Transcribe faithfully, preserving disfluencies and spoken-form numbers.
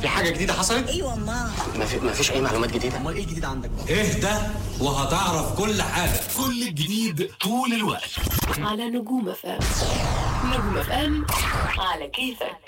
في حاجه جديده حصلت؟ ايوه ما ما في ما فيش اي معلومات جديده. امال ايه الجديد عندك بقى؟ اهدى وهتعرف كل حاجه. كل الجديد طول الوقت على نجوم اف ام. نجوم اف ام على كيفك.